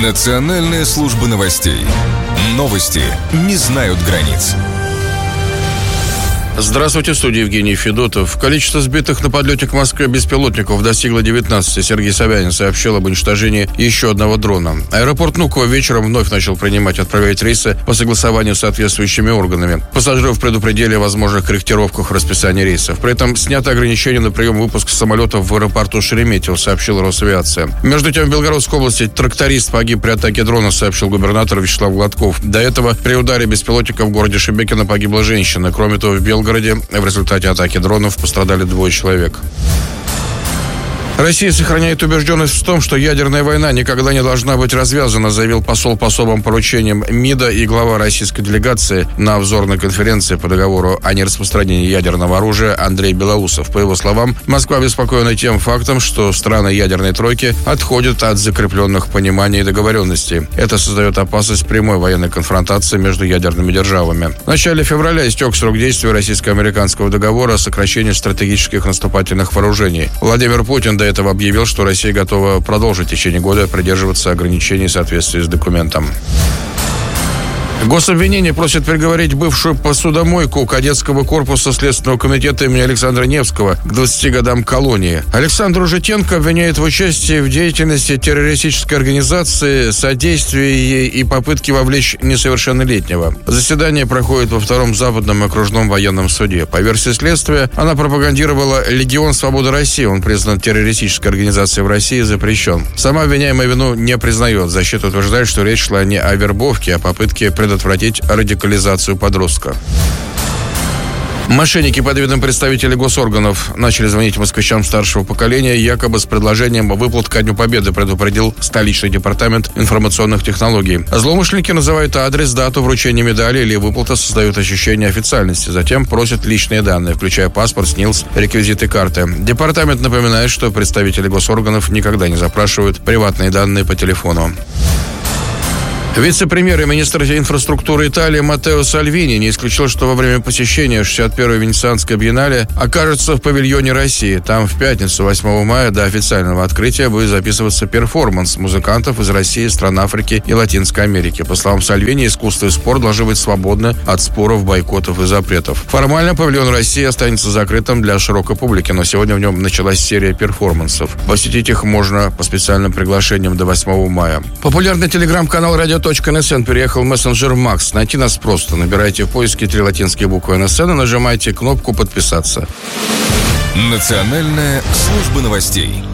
Национальная служба новостей. Новости не знают границ. Здравствуйте, в студии Евгений Федотов. Количество сбитых на подлете к Москве беспилотников достигло 19. Сергей Собянин сообщил об уничтожении еще одного дрона. Аэропорт Внуково вечером вновь начал принимать и отправлять рейсы по согласованию с соответствующими органами. Пассажиров предупредили о возможных корректировках в расписании рейсов. При этом снято ограничение на прием и выпуск самолетов в аэропорту Шереметьево, сообщила Росавиация. Между тем, в Белгородской области тракторист погиб при атаке дрона, сообщил губернатор Вячеслав Гладков. До этого при ударе беспилотника в городе Шебекино погибла женщина. Кроме того, в Белгороде в результате атаки дронов пострадали 2 человек. Россия сохраняет убежденность в том, что ядерная война никогда не должна быть развязана, заявил посол по особым поручениям МИДа и глава российской делегации на обзорной конференции по договору о нераспространении ядерного оружия Андрей Белоусов. По его словам, Москва обеспокоена тем фактом, что страны ядерной тройки отходят от закрепленных пониманий и договоренностей. Это создает опасность прямой военной конфронтации между ядерными державами. В начале февраля истек срок действия российско-американского договора о сокращении стратегических наступательных вооружений. Владимир Путин до этого объявил, что Россия готова продолжить в течение года придерживаться ограничений в соответствии с документом. Гособвинение просит приговорить бывшую посудомойку кадетского корпуса Следственного комитета имени Александра Невского к 20 годам колонии. Александру Житенко обвиняют в участии в деятельности террористической организации, содействии ей и попытке вовлечь несовершеннолетнего. Заседание проходит во Втором Западном окружном военном суде. По версии следствия, она пропагандировала Легион Свободы России. Он признан террористической организацией в России и запрещен. Сама обвиняемая вину не признает. Защита утверждает, что речь шла не о вербовке, а о попытке предотвратить радикализацию подростка. Мошенники под видом представителей госорганов начали звонить москвичам старшего поколения, якобы с предложением выплат ко Дню Победы, предупредил столичный департамент информационных технологий. Злоумышленники называют адрес, дату вручения медали или выплаты, создают ощущение официальности. Затем просят личные данные, включая паспорт, СНИЛС, реквизиты карты. Департамент напоминает, что представители госорганов никогда не запрашивают приватные данные по телефону. Вице-премьер и министр инфраструктуры Италии Маттео Сальвини не исключил, что во время посещения 61-й Венецианской биеннале окажется в павильоне России. Там в пятницу, 8 мая, до официального открытия будет записываться перформанс музыкантов из России, стран Африки и Латинской Америки. По словам Сальвини, искусство и спорт должны быть свободны от споров, бойкотов и запретов. Формально павильон России останется закрытым для широкой публики, но сегодня в нем началась серия перформансов. Посетить их можно по специальным приглашениям до 8 мая. Популярный телеграм-канал «Радио.НСН» переехал в мессенджер Макс. Найти нас просто. Набирайте в поиске 3 латинские буквы НСН и нажимайте кнопку «Подписаться». Национальная служба новостей.